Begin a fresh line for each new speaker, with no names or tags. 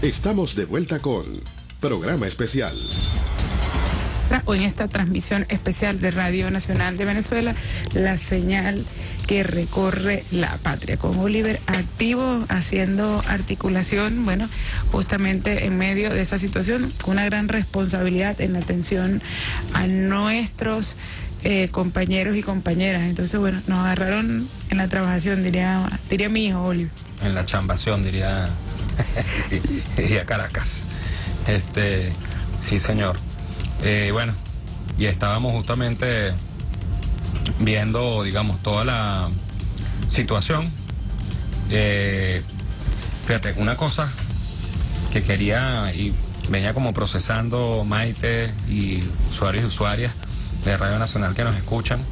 Estamos de vuelta con Programa Especial.
O en esta transmisión especial de Radio Nacional de Venezuela, la señal que recorre la patria, con Oliver activo, haciendo articulación, bueno, justamente en medio de esta situación, con una gran responsabilidad en la atención a nuestros compañeros y compañeras. Entonces, bueno, nos agarraron en la trabajación, diría mi hijo Oliver.
En la chambación, diría Caracas. Sí, señor. Bueno, y estábamos justamente viendo, digamos, toda la situación. Fíjate, una cosa que quería y venía como procesando Maite y usuarios y usuarias de Radio Nacional que nos escuchan,